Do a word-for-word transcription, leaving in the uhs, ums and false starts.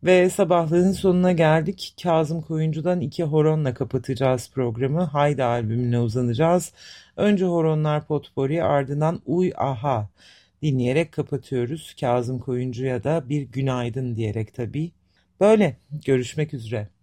Ve sabahlığın sonuna geldik. Kazım Koyuncu'dan iki horonla kapatacağız programı. Haydi albümüne uzanacağız. Önce Horonlar Potpourri, ardından Uy Aha dinleyerek kapatıyoruz. Kazım Koyuncu'ya da bir günaydın diyerek tabii. Böyle, görüşmek üzere.